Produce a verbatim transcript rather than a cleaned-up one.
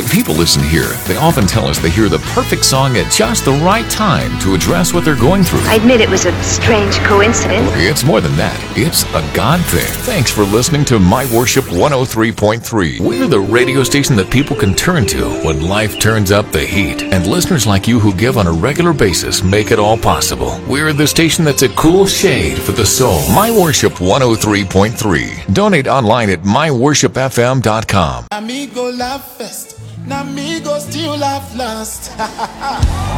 people listen here, they often tell us they hear the perfect song at just the right time to address what they're going through. I admit it was a strange coincidence. It's more than that. It's a God thing. Thanks for listening to My Worship one oh three point three. We're the radio station that people can turn to when life turns up the heat. And listeners like you who give on a regular basis make it all possible. We're the station that's a cool shade for the soul. My Worship one oh three point three. Donate online at my worship f m dot com. Amigo laugh first, now me go still laugh last.